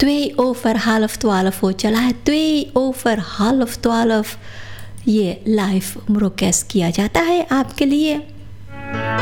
2:30 हो चला है, 2:30 ये लाइव ब्रॉडकास्ट किया जाता है आपके लिए।